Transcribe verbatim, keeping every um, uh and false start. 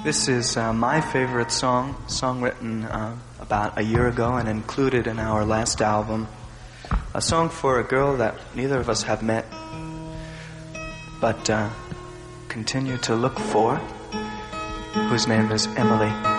This is uh, my favorite song, song written uh, about a year ago and included in our last album. A song for a girl that neither of us have met, but uh, continue to look for, whose name is Emily.